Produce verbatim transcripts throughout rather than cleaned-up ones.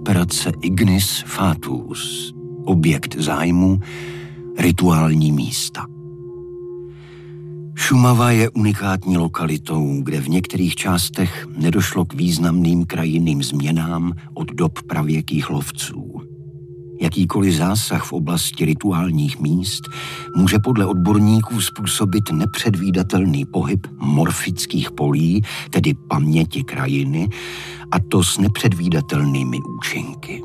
operace Ignis Fatuus. Objekt zájmu, rituální místa. Šumava je unikátní lokalitou, kde v některých částech nedošlo k významným krajinným změnám od dob pravěkých lovců. Jakýkoliv zásah v oblasti rituálních míst může podle odborníků způsobit nepředvídatelný pohyb morfických polí, tedy paměti krajiny, a to s nepředvídatelnými účinky.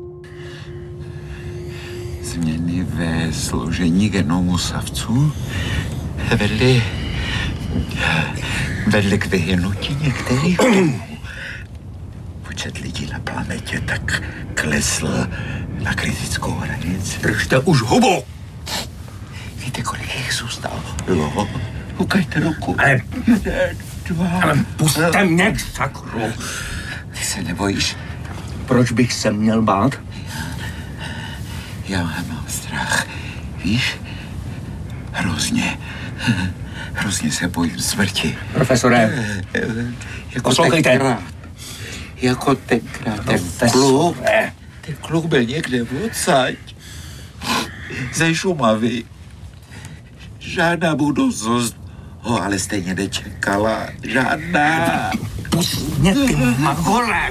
Změny ve složení genomu savců vedly, vedly k vyhynutí některých druhů. Počet lidí na planetě tak klesl na kritickou hranici. Držte už hubu! Víte, kolik jich zůstalo? Jo, ukajte ruku. Ale... Jeden, dva... Ale pusťte mě k sakru. Ty se nebojíš? Proč bych se měl bát? Já, já mám strach. Víš? Hrozně. Hrozně se bojím smrti. Profesore, jako poslouchejte. Tenkrát, jako tenkrát. Ten kluk, ten kluk byl někde odsaď. Ze Šumavy. Žádná budoucnost ho ale stejně nečekala. Žádná. Pust mě, ty magole.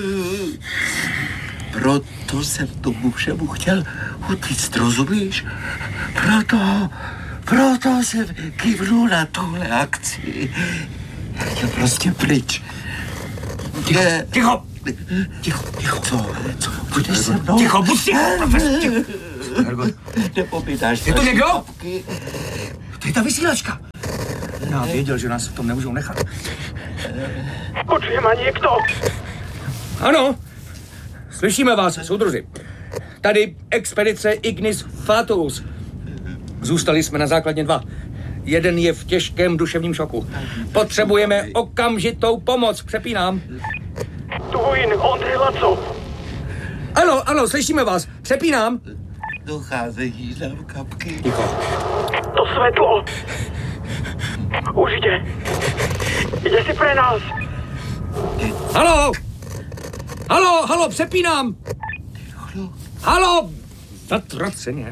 Proto jsem tomu všemu chtěl utíct, rozumíš? Proto, proto jsem kývnul na tuhle akci. Chtěl prostě pryč. Ticho, ticho, ticho, ticho. Co? Co? Půjdeš se mnou? Ticho, buď ticho, profesor, ticho. Nebo mi dáš... Je to někdo? To je ta vysílačka. Já věděl, že nás v tom nemůžou nechat. Počuje ma někdo? Ano, slyšíme vás, soudruzi. Tady expedice Ignis Fatuus. Zůstali jsme na základně dva. Jeden je v těžkém duševním šoku. Potřebujeme okamžitou pomoc, přepínám. Tuin, Ondřej Laco. Ano, ano, slyšíme vás, přepínám. Docházejí nám kapky. Ticho. To svetlo. Už jde. Jde si pre nás. Halo! Halo, halo, přepínám! Halo! Zatraceně.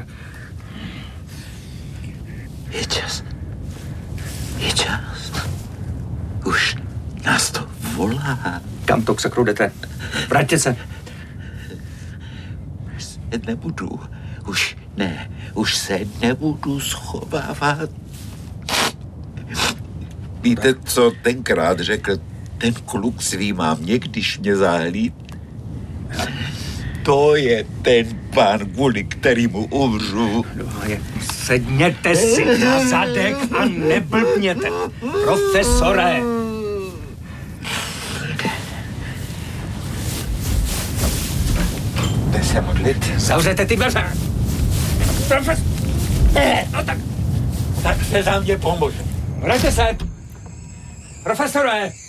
Je čas. Je čas. Už nás to volá. Kam to k sakru jdete? Vraťte se. Už se nebudu. Už ne. Už se nebudu schovávat. Víte, co tenkrát řekl ten kluk svým mámě, když mě zahlíd? To je ten pán, kvůli kterýmu umřu. Sedněte si na zadek a neblbněte. Profesore! Jde se modlit. Zavřete ty dveře! Profes... No tak... Tak se za mě pomože. Vraťte se! Profesore!